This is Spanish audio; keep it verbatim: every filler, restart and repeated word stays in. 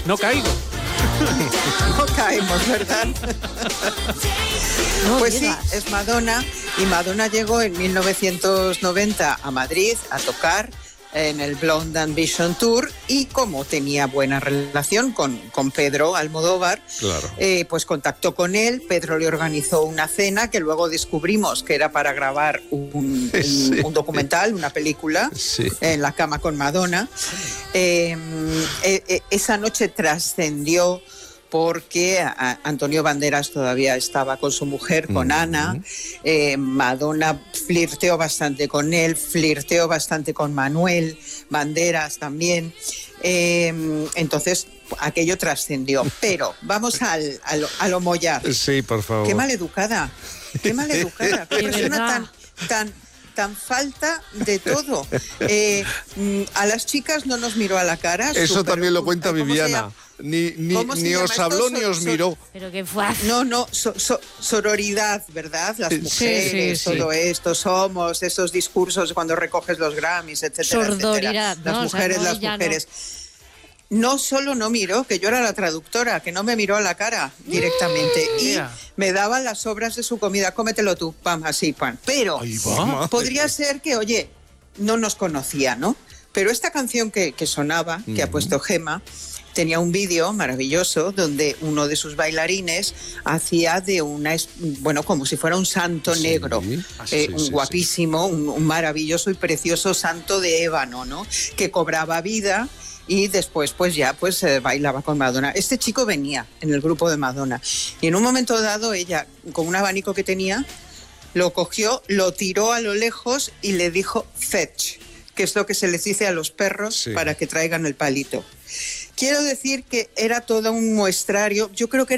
No caigo. No caemos, ¿verdad? No Pues sí, llegas. es Madonna, y Madonna llegó en mil novecientos noventa a Madrid a tocar en el Blonde Ambition Tour, y como tenía buena relación con, con Pedro Almodóvar, Claro. eh, pues contactó con él. Pedro le organizó una cena que luego descubrimos que era para grabar un, un, Sí. un documental, una película, Sí. En la cama con Madonna. Eh, eh, eh, esa noche trascendió porque a- Antonio Banderas todavía estaba con su mujer, con Ujú. Ana. Eh, Madonna flirteó bastante con él, flirteó bastante con Manuel Banderas también. Eh, entonces aquello trascendió. Pero vamos al, a, lo, a lo mollar. Sí, por favor. Qué maleducada, qué maleducada, qué De persona verdad. tan, tan, tan falta de todo. Eh, mm, a las chicas no nos miró a la cara. Eso súper- también lo cuenta ¿cómo se Viviana. llama? Ni, ni, ¿Cómo se ni llama os esto? habló ni So- os so- miró. Pero que fue. No, no, so- so- sororidad, ¿verdad? Las Sí, mujeres, sí, sí. todo esto, somos, esos discursos cuando recoges los Grammys, etcétera, Sordoridad, etcétera. ¿no? Las O sea, mujeres, no, las ella no. mujeres. No solo no miró, que yo era la traductora, que no me miró a la cara directamente, y Ea. me daba las sobras de su comida, cómetelo tú, pam, así, pam. Pero Ahí va. podría ser que, oye, no nos conocía, ¿no? Pero esta canción que, que sonaba, que ha puesto Gema, tenía un vídeo maravilloso donde uno de sus bailarines hacía de una, es- bueno, como si fuera un santo Sí. negro, Ah, eh, sí, un sí, guapísimo, un, un maravilloso y precioso santo de ébano, ¿no? Que cobraba vida y después pues ya pues eh, bailaba con Madonna. Este chico venía en el grupo de Madonna, y en un momento dado ella, con un abanico que tenía, lo cogió, lo tiró a lo lejos y le dijo fetch, que es lo que se les dice a los perros Sí. para que traigan el palito. Quiero decir que era todo un muestrario. Yo creo que era